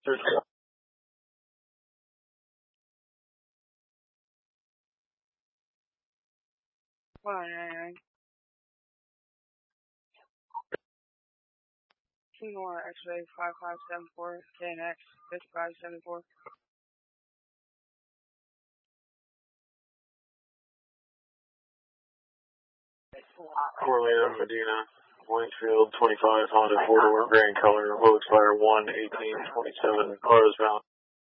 199. King Nora X-ray 5574 KNX 5574. Corleone, Medina, Whitefield, 25, Honda 4-door, gray in color, will expire 1/18/27, cars bound.